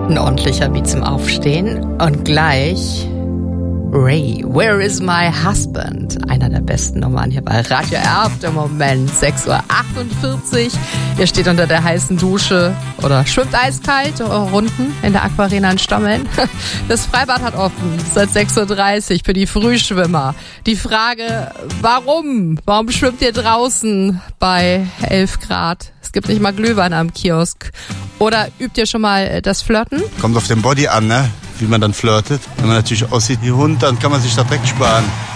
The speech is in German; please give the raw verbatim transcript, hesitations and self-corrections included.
Ein ordentlicher Beat zum Aufstehen. Und gleich Ray, Where is my husband? Einer der besten Nummern hier bei Radio R im Moment. sechs Uhr achtundvierzig. Ihr steht unter der heißen Dusche oder schwimmt eiskalt Runden in der Aquarena in Stammeln. Das Freibad hat offen seit sechs Uhr dreißig für die Frühschwimmer. Die Frage, warum? Warum schwimmt ihr draußen bei elf Grad? Es gibt nicht mal Glühwein am Kiosk. Oder übt ihr schon mal das Flirten? Kommt auf den Body an, ne? Wie man dann flirtet. Wenn man natürlich aussieht wie Hund, dann kann man sich das wegsparen.